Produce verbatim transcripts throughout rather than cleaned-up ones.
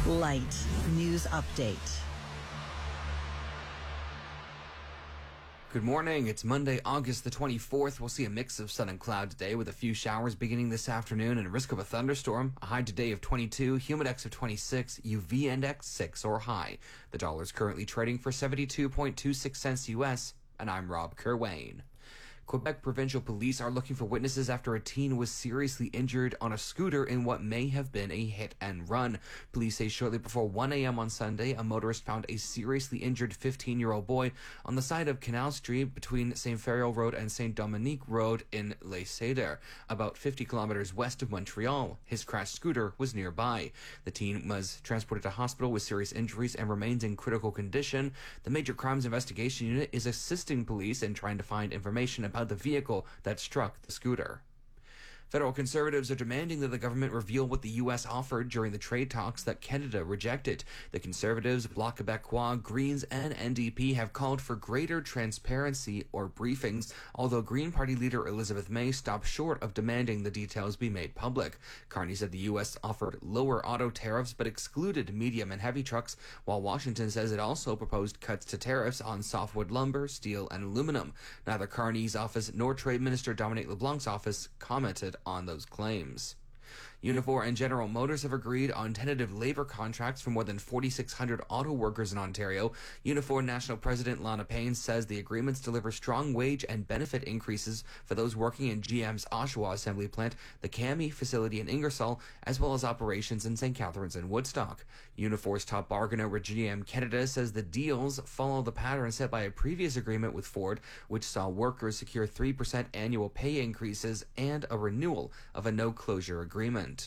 Light News Update. Good morning. It's Monday, August the twenty-fourth. We'll see a mix of sun and cloud today with a few showers beginning this afternoon and a risk of a thunderstorm. A high today of twenty-two, humidex of twenty-six, U V index six or high. The dollar is currently trading for seventy-two point two six cents U S, and I'm Rob Kerwayne. Quebec provincial police are looking for witnesses after a teen was seriously injured on a scooter in what may have been a hit and run. Police say shortly before one a.m. on Sunday, a motorist found a seriously injured fifteen-year-old boy on the side of Canal Street between Saint Farrell Road and Saint Dominique Road in Les Cedars, about fifty kilometers west of Montreal. His crashed scooter was nearby. The teen was transported to hospital with serious injuries and remains in critical condition. The Major Crimes Investigation Unit is assisting police in trying to find information about the vehicle that struck the scooter. Federal Conservatives are demanding that the government reveal what the U S offered during the trade talks that Canada rejected. The Conservatives, Bloc Québécois, Greens, and N D P have called for greater transparency or briefings, although Green Party leader Elizabeth May stopped short of demanding the details be made public. Carney said the U S offered lower auto tariffs but excluded medium and heavy trucks, while Washington says it also proposed cuts to tariffs on softwood lumber, steel, and aluminum. Neither Carney's office nor Trade Minister Dominic LeBlanc's office commented on those claims. Unifor and General Motors have agreed on tentative labor contracts for more than forty-six hundred auto workers in Ontario. Unifor National President Lana Payne says the agreements deliver strong wage and benefit increases for those working in G M's Oshawa assembly plant, the CAMI facility in Ingersoll, as well as operations in Saint Catharines and Woodstock. Unifor's top bargainer with G M Canada says the deals follow the pattern set by a previous agreement with Ford, which saw workers secure three percent annual pay increases and a renewal of a no-closure agreement.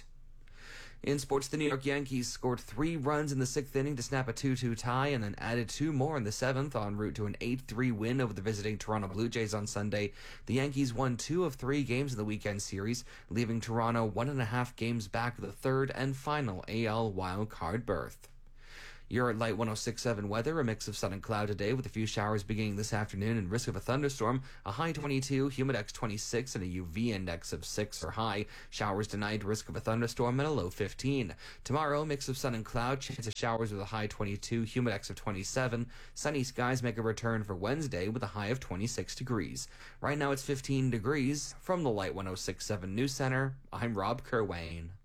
In sports, the New York Yankees scored three runs in the sixth inning to snap a two two tie and then added two more in the seventh en route to an eight three win over the visiting Toronto Blue Jays on Sunday. The Yankees won two of three games in the weekend series, leaving Toronto one and a half games back of the third and final A L wildcard berth. You're at Light one oh six point seven weather, a mix of sun and cloud today with a few showers beginning this afternoon and risk of a thunderstorm, a high twenty-two, humidex twenty-six, and a U V index of six or high. Showers tonight, risk of a thunderstorm, and a low fifteen. Tomorrow, mix of sun and cloud, chance of showers with a high twenty-two, humidex of twenty-seven. Sunny skies make a return for Wednesday with a high of twenty-six degrees. Right now it's fifteen degrees. From the Light one oh six point seven News Center, I'm Rob Kerwayne.